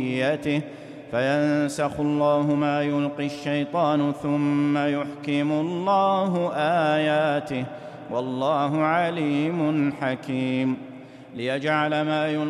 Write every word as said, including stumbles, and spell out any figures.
فينسخ الله ما يلقي الشيطان ثم يحكم الله آياته والله عليم حكيم. ليجعل ما يلقي